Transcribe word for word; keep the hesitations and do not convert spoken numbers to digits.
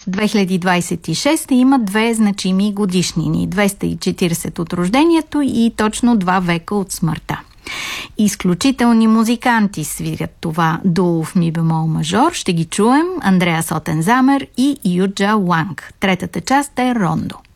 две хиляди двадесет и шеста има две значими годишнини. двеста и четиридесет от рождението и точно два века от смъртта. Изключителни музиканти свирят това дуо в ми бемол мажор. Ще ги чуем: Андреас Отензамер и Юджа Ланг. Третата част е Рондо.